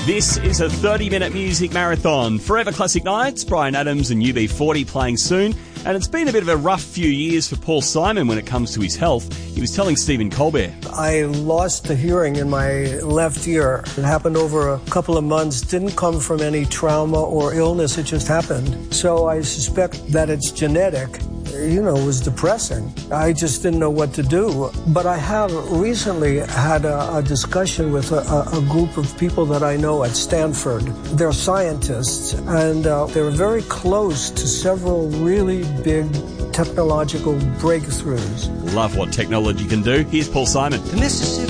This is a 30-minute music marathon. Forever Classic Nights, Bryan Adams and UB40 playing soon. And it's been a bit of a rough few years for Paul Simon when it comes to his health. He was telling Stephen Colbert. I lost the hearing in my left ear. It happened over a couple of months. Didn't come from any trauma or illness. It just happened. So I suspect that it's genetic. It was depressing. I just didn't know what to do. But I have recently had a discussion with a group of people that I know at Stanford. They're scientists, and they're very close to several really big technological breakthroughs. Love what technology can do. Here's Paul Simon. The Mississippi